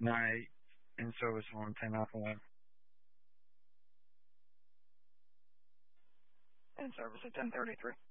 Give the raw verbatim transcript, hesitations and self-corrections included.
nine eight in service on ten Alpha One. In service at ten thirty-three.